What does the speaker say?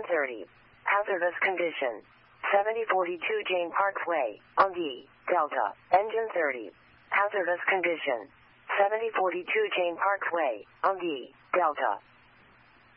Engine 30. Hazardous condition. 7042 Jane Parkway, on the Delta. Engine 30. Hazardous condition. 7042 Jane Parkway, on the Delta.